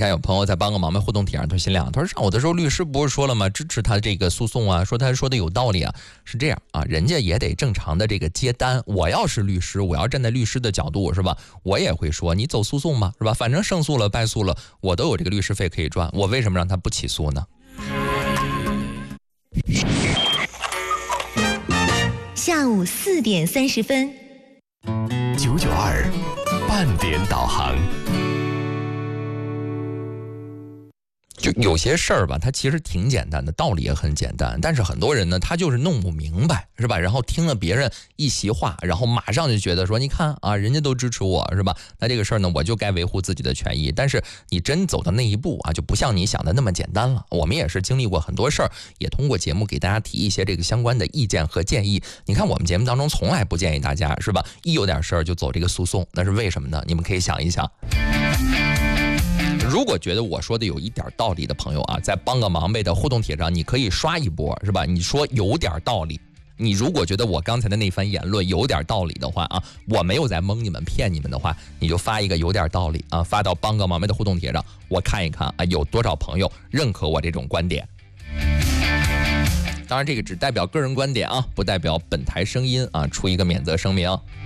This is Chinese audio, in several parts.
看有朋友在帮个忙呗，互动帖上推心亮，他说上午的时候律师不是说了吗？支持他这个诉讼啊，说他说的有道理啊。是这样啊，人家也得正常的这个接单。我要是律师，我要站在律师的角度是吧？我也会说你走诉讼吧，是吧？反正胜诉了败诉了，我都有这个律师费可以赚，我为什么让他不起诉呢？ 下午4点30分 ，992半点导航。 就有些事儿吧，它其实挺简单的，道理也很简单，但是很多人呢，他就是弄不明白，是吧？然后听了别人一席话，然后马上就觉得说，你看啊，人家都支持我，是吧？那这个事儿呢，我就该维护自己的权益。但是你真走到那一步啊，就不像你想的那么简单了。我们也是经历过很多事儿，也通过节目给大家提一些这个相关的意见和建议。你看我们节目当中从来不建议大家，是吧？一有点事儿就走这个诉讼，那是为什么呢？你们可以想一想。如果觉得我说的有一点道理的朋友啊，在帮个忙呗的互动帖上，你可以刷一波，是吧？你说有点道理。你如果觉得我刚才的那番言论有点道理的话啊，我没有在蒙你们骗你们的话，你就发一个有点道理啊，发到帮个忙呗的互动帖上，我看一看啊，有多少朋友认可我这种观点。当然这个只代表个人观点啊，不代表本台声音啊，出一个免责声明。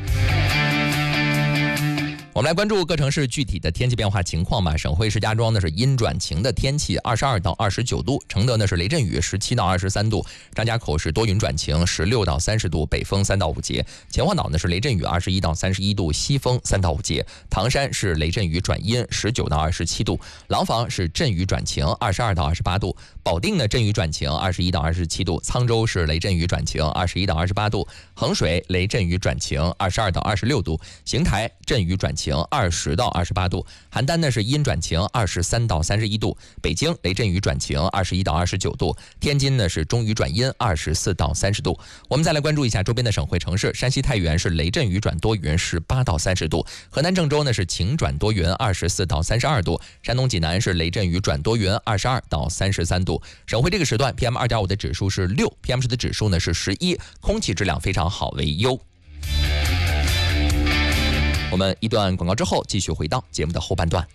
我们来关注各城市具体的天气变化情况吧。省会石家庄呢是阴转晴的天气，22到29度；承德呢是雷阵雨，17到23度；张家口是多云转晴，16到30度，北风3到5节；秦皇岛呢是雷阵雨，21到31度，西风3到5节；唐山是雷阵雨转阴，19到27度；廊坊是阵雨转晴，22到28度；保定呢阵雨转晴，21到27度；沧州是雷阵雨转晴，21到28度；衡水雷阵雨转晴，22到26度；邢台阵雨转晴20到28度，邯郸呢是阴转晴23到31度，北京雷阵雨转晴21到29度，天津呢是中雨转阴24到30度。我们再来关注一下周边的省会城市，山西太原是雷阵雨转多云18到30度，河南郑州呢是晴转多云24到32度，山东济南是雷阵雨转多云22到33度。省会这个时段 PM2.5 的指数是6， PM10的指数呢是11，空气质量非常好为优。我们一段广告之后，继续回到节目的后半段。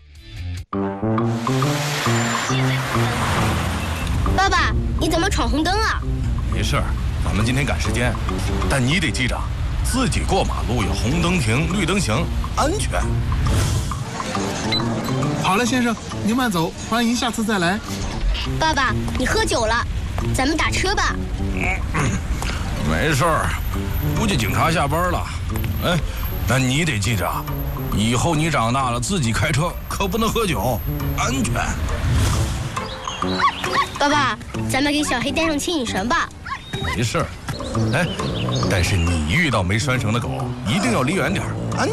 爸爸，你怎么闯红灯啊？ 没事儿，咱们今天赶时间，但你得记着，自己过马路有红灯停，绿灯行，安全。 好了，先生，您慢走，欢迎下次再来。 爸爸，你喝酒了，咱们打车吧。 没事儿，估计警察下班了。哎。但你得记着，以后你长大了自己开车可不能喝酒，安全。 爸爸，咱们给小黑带上牵引绳吧。 没事儿，哎，但是你遇到没拴绳的狗，一定要离远点，安